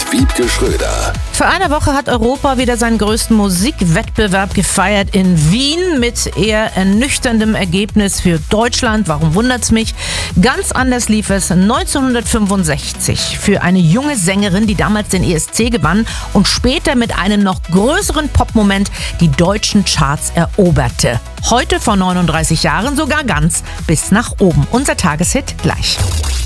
Wiebke Schröder. Vor einer Woche hat Europa wieder seinen größten Musikwettbewerb gefeiert in Wien mit eher ernüchterndem Ergebnis für Deutschland. Warum wundert's mich? Ganz anders lief es 1965 für eine junge Sängerin, die damals den ESC gewann und später mit einem noch größeren Popmoment die deutschen Charts eroberte. Heute vor 39 Jahren sogar ganz bis nach oben. Unser Tageshit gleich.